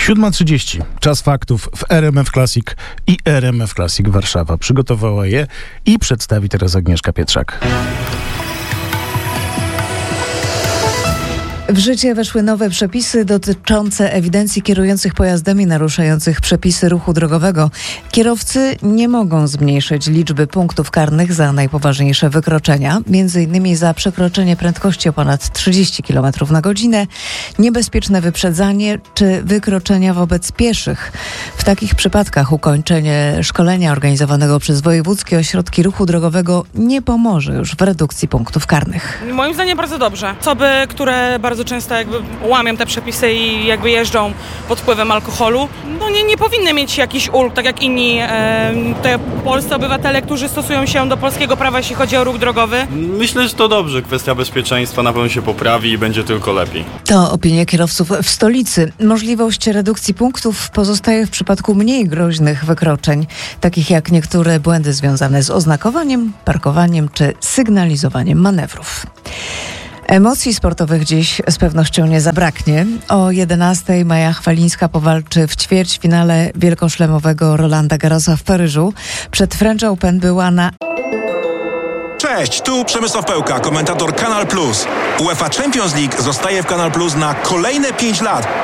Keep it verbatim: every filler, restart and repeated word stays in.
siódma trzydzieści. Czas faktów w R M F Classic i R M F Classic Warszawa. Przygotowała je i przedstawi teraz Agnieszka Pietrzak. W życie weszły nowe przepisy dotyczące ewidencji kierujących pojazdami naruszających przepisy ruchu drogowego. Kierowcy nie mogą zmniejszyć liczby punktów karnych za najpoważniejsze wykroczenia, między innymi za przekroczenie prędkości o ponad trzydzieści kilometrów na godzinę, niebezpieczne wyprzedzanie czy wykroczenia wobec pieszych. W takich przypadkach ukończenie szkolenia organizowanego przez wojewódzkie ośrodki ruchu drogowego nie pomoże już w redukcji punktów karnych. Moim zdaniem bardzo dobrze. Osoby, które bardzo często jakby łamią te przepisy i jakby jeżdżą pod wpływem alkoholu, no nie, nie powinny mieć jakichś ulg, tak jak inni e, te polscy obywatele, którzy stosują się do polskiego prawa, jeśli chodzi o ruch drogowy. Myślę, że to dobrze. Kwestia bezpieczeństwa na pewno się poprawi i będzie tylko lepiej. To opinia kierowców w stolicy. Możliwość redukcji punktów pozostaje w przypadku mniej groźnych wykroczeń, takich jak niektóre błędy związane z oznakowaniem, parkowaniem czy sygnalizowaniem manewrów. Emocji sportowych dziś z pewnością nie zabraknie. O jedenastej Maja Chwalińska powalczy w ćwierćfinale wielkoszlemowego Rolanda Garrosa w Paryżu. Przed French Open była na... Cześć, tu Przemysław Pełka, komentator Kanal Plus. UEFA Champions League zostaje w Kanal Plus na kolejne pięć lat.